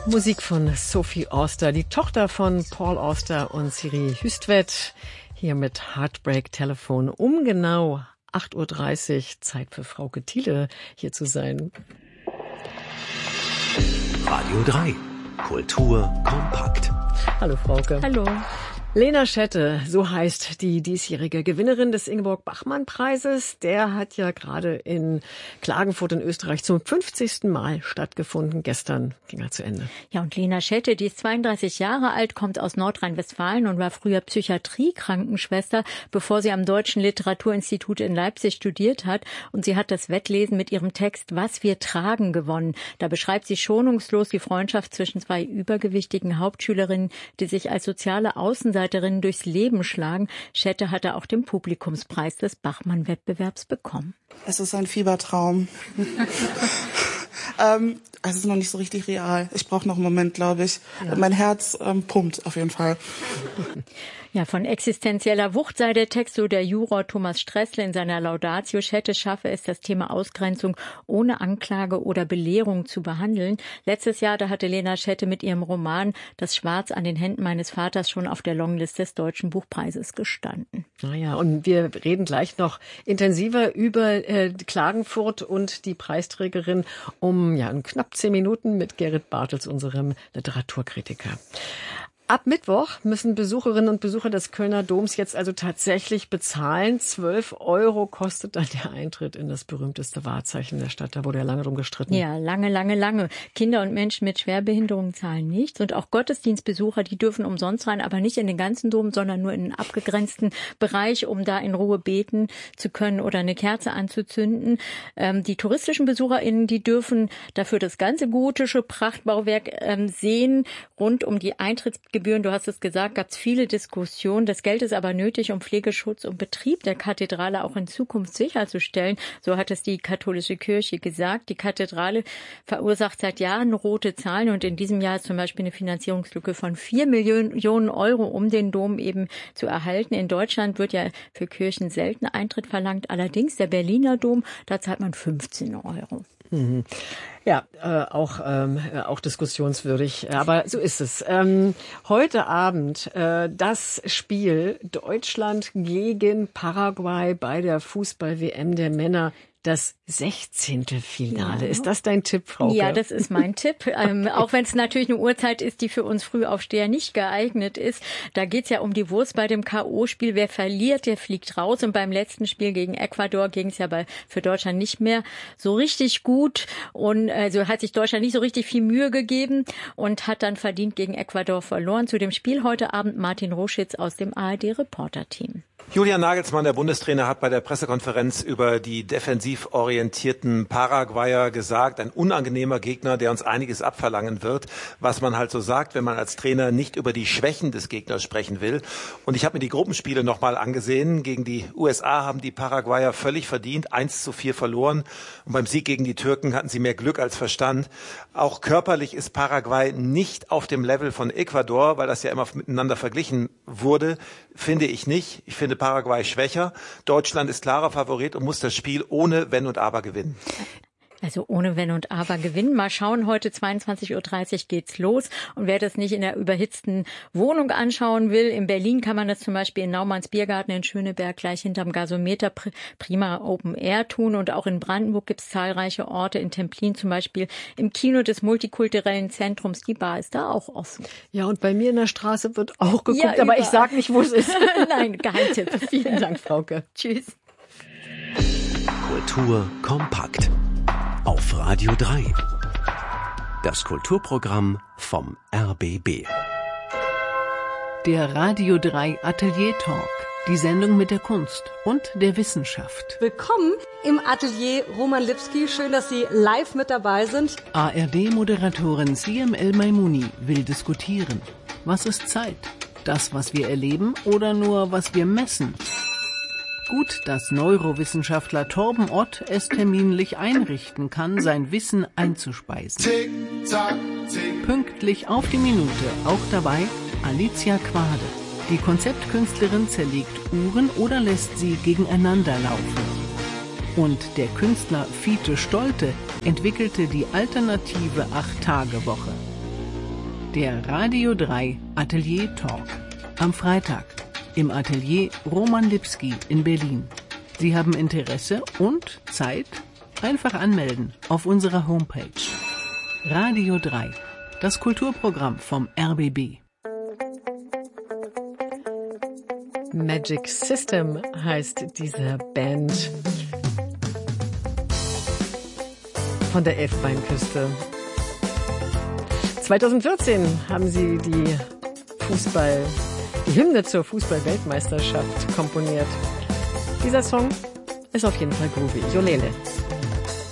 Musik von Sophie Auster, die Tochter von Paul Auster und Siri Hüstvedt, hier mit Heartbreak Telefon um genau 8.30 Uhr. Zeit für Frauke Thiele hier zu sein. Radio 3, Kultur kompakt. Hallo Frauke. Hallo. Lena Schette, so heißt die diesjährige Gewinnerin des Ingeborg-Bachmann-Preises. Der hat ja gerade in Klagenfurt in Österreich zum 50. Mal stattgefunden. Gestern ging er zu Ende. Ja, und Lena Schette, die ist 32 Jahre alt, kommt aus Nordrhein-Westfalen und war früher Psychiatrie-Krankenschwester, bevor sie am Deutschen Literaturinstitut in Leipzig studiert hat. Und sie hat das Wettlesen mit ihrem Text »Was wir tragen« gewonnen. Da beschreibt sie schonungslos die Freundschaft zwischen zwei übergewichtigen Hauptschülerinnen, die sich als soziale Außenseiter durchs Leben schlagen. Schette hatte auch den Publikumspreis des Bachmann-Wettbewerbs bekommen. Es ist ein Fiebertraum. Es ist noch nicht so richtig real. Ich brauche noch einen Moment, glaube ich. Ja. Mein Herz pumpt auf jeden Fall. Ja, von existenzieller Wucht sei der Text, so der Juror Thomas Stressle in seiner Laudatio. Schette schaffe es, das Thema Ausgrenzung ohne Anklage oder Belehrung zu behandeln. Letztes Jahr, da hatte Lena Schette mit ihrem Roman »Das Schwarz an den Händen meines Vaters« schon auf der Longlist des Deutschen Buchpreises gestanden. Naja, und wir reden gleich noch intensiver über Klagenfurt und die Preisträgerin in knapp 10 Minuten mit Gerrit Bartels, unserem Literaturkritiker. Ab Mittwoch müssen Besucherinnen und Besucher des Kölner Doms jetzt also tatsächlich bezahlen. 12 € kostet dann der Eintritt in das berühmteste Wahrzeichen der Stadt. Da wurde ja lange drum gestritten. Ja, lange. Kinder und Menschen mit Schwerbehinderungen zahlen nichts. Und auch Gottesdienstbesucher, die dürfen umsonst rein, aber nicht in den ganzen Dom, sondern nur in einen abgegrenzten Bereich, um da in Ruhe beten zu können oder eine Kerze anzuzünden. Die touristischen BesucherInnen, die dürfen dafür das ganze gotische Prachtbauwerk sehen. Rund um die Eintrittsgebühren, du hast es gesagt, gab es viele Diskussionen. Das Geld ist aber nötig, um Pflegeschutz und Betrieb der Kathedrale auch in Zukunft sicherzustellen. So hat es die katholische Kirche gesagt. Die Kathedrale verursacht seit Jahren rote Zahlen und in diesem Jahr ist zum Beispiel eine Finanzierungslücke von 4 Millionen €, um den Dom eben zu erhalten. In Deutschland wird ja für Kirchen selten Eintritt verlangt. Allerdings der Berliner Dom, da zahlt man 15 €. Mhm. Ja, auch diskussionswürdig, aber so ist es. Heute Abend das Spiel Deutschland gegen Paraguay bei der Fußball-WM der Männer. Das 16. Finale. Ja. Ist das dein Tipp, Frauke? Ja, das ist mein Tipp. Auch wenn es natürlich eine Uhrzeit ist, die für uns Frühaufsteher nicht geeignet ist. Da geht's ja um die Wurst bei dem K.O.-Spiel. Wer verliert, der fliegt raus. Und beim letzten Spiel gegen Ecuador ging es ja für Deutschland nicht mehr so richtig gut. Und so hat sich Deutschland nicht so richtig viel Mühe gegeben und hat dann verdient gegen Ecuador verloren. Zu dem Spiel heute Abend Martin Roschitz aus dem ARD-Reporter-Team. Julian Nagelsmann, der Bundestrainer, hat bei der Pressekonferenz über die defensiv orientierten Paraguayer gesagt, ein unangenehmer Gegner, der uns einiges abverlangen wird, was man halt so sagt, wenn man als Trainer nicht über die Schwächen des Gegners sprechen will. Und ich habe mir die Gruppenspiele nochmal angesehen. Gegen die USA haben die Paraguayer völlig verdient 1:4 verloren. Und beim Sieg gegen die Türken hatten sie mehr Glück als Verstand. Auch körperlich ist Paraguay nicht auf dem Level von Ecuador, weil das ja immer miteinander verglichen wurde, finde ich nicht. Ich finde Paraguay schwächer. Deutschland ist klarer Favorit und muss das Spiel ohne Wenn und Aber gewinnen. Also ohne Wenn und Aber gewinnen. Mal schauen, heute 22:30 Uhr geht's los. Und wer das nicht in der überhitzten Wohnung anschauen will, in Berlin kann man das zum Beispiel in Naumanns Biergarten in Schöneberg gleich hinterm Gasometer prima Open Air tun. Und auch in Brandenburg gibt's zahlreiche Orte, in Templin zum Beispiel, im Kino des Multikulturellen Zentrums. Die Bar ist da auch offen. Ja, und bei mir in der Straße wird auch geguckt, ja, aber ich sag nicht, wo es ist. Nein, Geheimtipp. Vielen Dank, Frauke. Tschüss. Kultur kompakt. Auf Radio 3. Das Kulturprogramm vom RBB. Der Radio 3 Atelier Talk. Die Sendung mit der Kunst und der Wissenschaft. Willkommen im Atelier Roman Lipski. Schön, dass Sie live mit dabei sind. ARD-Moderatorin Siem El-Maimouni will diskutieren. Was ist Zeit? Das, was wir erleben oder nur, was wir messen? Gut, dass Neurowissenschaftler Torben Ott es terminlich einrichten kann, sein Wissen einzuspeisen. Tick, tack, tick. Pünktlich auf die Minute, auch dabei Alicia Quade. Die Konzeptkünstlerin zerlegt Uhren oder lässt sie gegeneinander laufen. Und der Künstler Fiete Stolte entwickelte die alternative 8-Tage-Woche. Der Radio 3 Atelier Talk. Am Freitag im Atelier Roman Lipski in Berlin. Sie haben Interesse und Zeit? Einfach anmelden auf unserer Homepage. Radio 3, das Kulturprogramm vom RBB. Magic System heißt diese Band von der Elfenbeinküste. 2014 haben sie die Hymne zur Fußball-Weltmeisterschaft komponiert. Dieser Song ist auf jeden Fall groovy. Jolele.